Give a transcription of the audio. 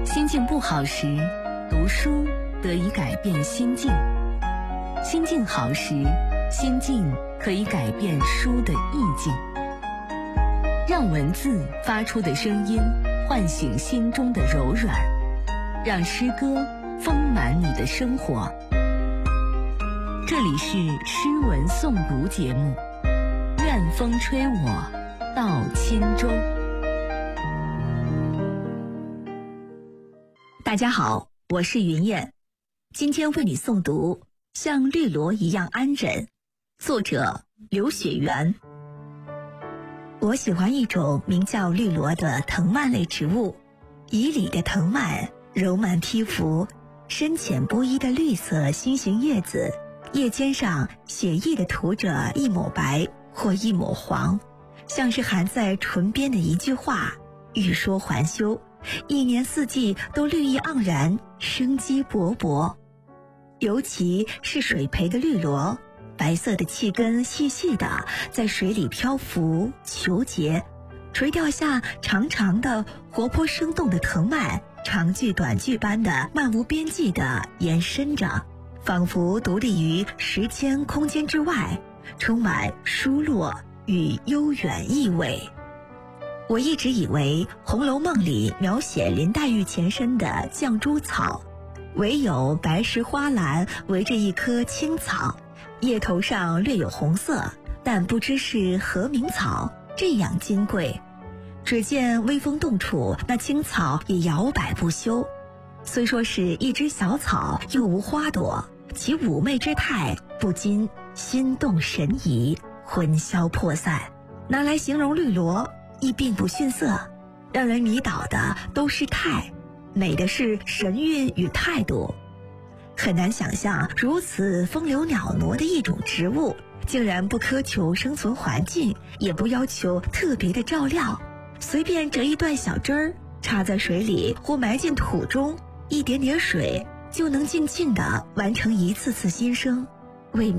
心境不好时，读书得以改变心境；心境好时，心境可以改变书的意境。让文字发出的声音唤醒心中的柔软，让诗歌丰满你的生活。这里是诗文诵读节目，愿风吹我到钦州。 大家好，我是云燕，今天为你诵读《像绿萝一样安忍》，作者刘雪原。我喜欢一种名叫绿萝的藤蔓类植物，迤逦的藤蔓，柔蔓披拂，深浅不一的绿色心形叶子，叶尖上写意地涂着一抹白或一抹黄，像是含在唇边的一句话，欲说还休，一年四季都绿意盎然，生机勃勃。尤其是水培的绿萝，白色的气根细细的在水里漂浮求结，垂钓下长长的活泼生动的藤蔓，长句短句般的漫无边际地延伸着，仿佛独立于时间空间之外，充满疏落与悠远意味。我一直以为《红楼梦》里描写林黛玉前身的绛珠草，唯有白石花篮围着一棵青草，叶头上略有红色，但不知是何名草，这样金贵。只见微风动处，那青草也摇摆不休。虽说是一枝小草，又无花朵，其妩媚之态不禁心动神怡，魂销魄散。拿来形容绿萝亦并不逊色，让人迷倒的都是态，美的是神韵与态度。很难想象如此风流袅娜的一种植物，竟然不苛求生存环境，也不要求特别的照料，随便折一段小枝儿，插在水里或埋进土中，一点点水就能静静地完成一次次新生。为